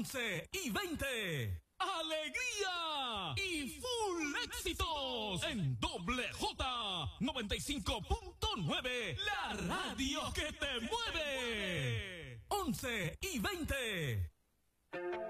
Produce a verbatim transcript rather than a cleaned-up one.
once y veinte. ¡Alegría! Y full éxitos en Doble J noventa y cinco punto nueve, la radio que te mueve. once y veinte.